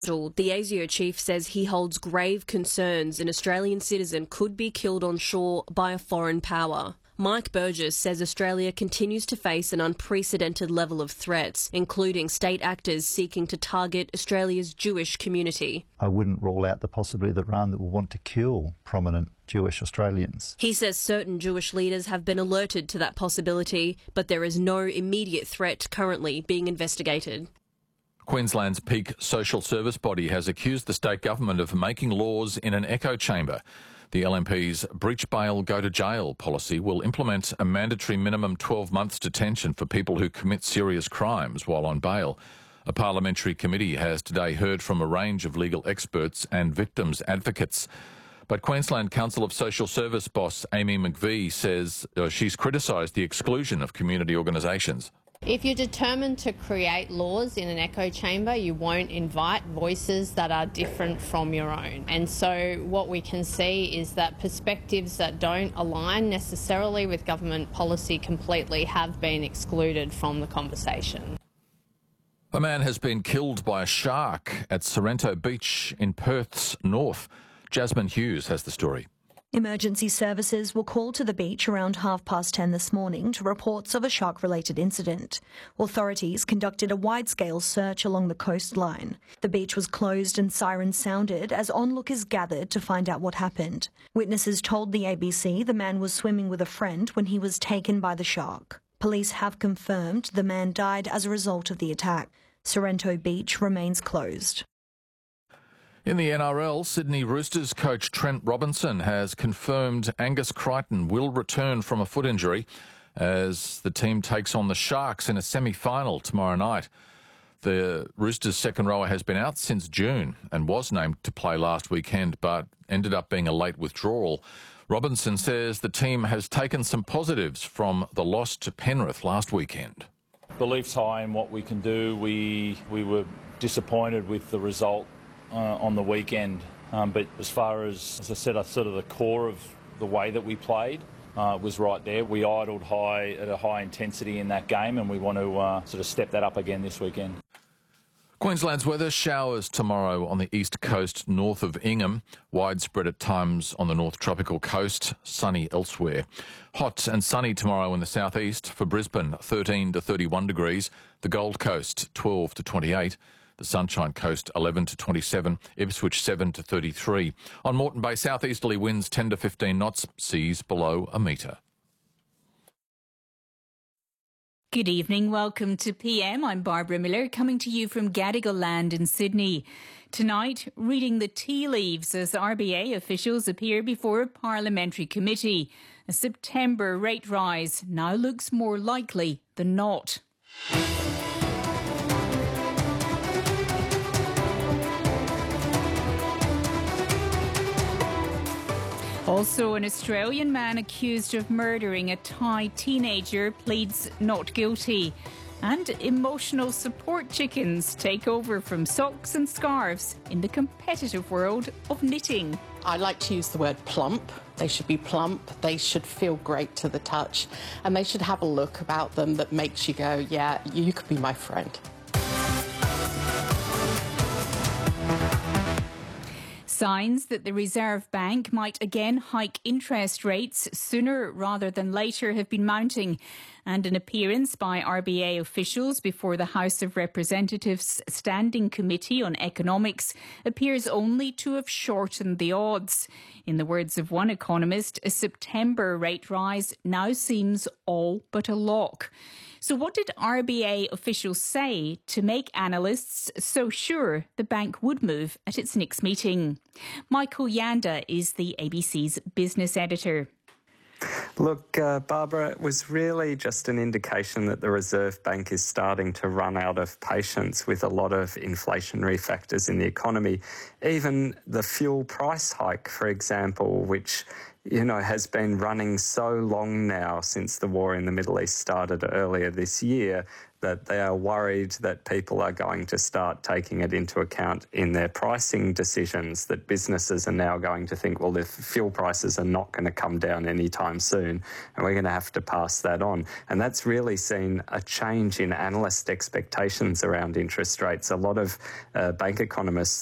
The ASIO chief says he holds grave concerns an Australian citizen could be killed on shore by a foreign power. Mike Burgess says Australia continues to face an unprecedented level of threats, including state actors seeking to target Australia's Jewish community. I wouldn't rule out the possibility that Iran will want to kill prominent Jewish Australians. He says certain Jewish leaders have been alerted to that possibility, but there is no immediate threat currently being investigated. Queensland's peak social service body has accused the state government of making laws in an echo chamber. The LNP's breach bail, go to jail policy will implement a mandatory minimum 12 months detention for people who commit serious crimes while on bail. A parliamentary committee has today heard from a range of legal experts and victims' advocates. But Queensland Council of Social Service boss Amy McVie says she's criticised the exclusion of community organisations. If you're determined to create laws in an echo chamber, you won't invite voices that are different from your own. And so what we can see is that perspectives that don't align necessarily with government policy completely have been excluded from the conversation. A man has been killed by a shark at Sorrento Beach in Perth's north. Jasmine Hughes has the story. Emergency services were called to the beach around 10:30 this morning to reports of a shark-related incident. Authorities conducted a wide-scale search along the coastline. The beach was closed and sirens sounded as onlookers gathered to find out what happened. Witnesses told the ABC the man was swimming with a friend when he was taken by the shark. Police have confirmed the man died as a result of the attack. Sorrento Beach remains closed. In the NRL, Sydney Roosters coach Trent Robinson has confirmed Angus Crichton will return from a foot injury as the team takes on the Sharks in a semi-final tomorrow night. The Roosters' second rower has been out since June and was named to play last weekend but ended up being a late withdrawal. Robinson says the team has taken some positives from the loss to Penrith last weekend. Belief's high in what we can do. We were disappointed with the result on the weekend, but as far as I said, sort of the core of the way that we played was right there. We idled high at a high intensity in that game, and we want to sort of step that up again this weekend. Queensland's weather: showers tomorrow on the east coast north of Ingham, widespread at times on the north tropical coast, sunny elsewhere. Hot and sunny tomorrow in the southeast. For Brisbane, 13 to 31 degrees. The Gold Coast, 12 to 28. The Sunshine Coast, 11 to 27, Ipswich 7 to 33. On Moreton Bay, southeasterly winds 10 to 15 knots, seas below a metre. Good evening, welcome to PM. I'm Barbara Miller, coming to you from Gadigal Land in Sydney. Tonight, reading the tea leaves as RBA officials appear before a parliamentary committee. A September rate rise now looks more likely than not. Also, an Australian man accused of murdering a Thai teenager pleads not guilty. And emotional support chickens take over from socks and scarves in the competitive world of knitting. I like to use the word plump. They should be plump, they should feel great to the touch, and they should have a look about them that makes you go, yeah, you could be my friend. Signs that the Reserve Bank might again hike interest rates sooner rather than later have been mounting, and an appearance by RBA officials before the House of Representatives Standing Committee on Economics appears only to have shortened the odds. In the words of one economist, a September rate rise now seems all but a lock. So what did RBA officials say to make analysts so sure the bank would move at its next meeting? Michael Yanda is the ABC's business editor. Look, Barbara, it was really just an indication that the Reserve Bank is starting to run out of patience with a lot of inflationary factors in the economy. Even the fuel price hike, for example, which has been running so long now since the war in the Middle East started earlier this year, that they are worried that people are going to start taking it into account in their pricing decisions, that businesses are now going to think, well, if fuel prices are not going to come down anytime soon, and we're going to have to pass that on. And that's really seen a change in analyst expectations around interest rates. A lot of bank economists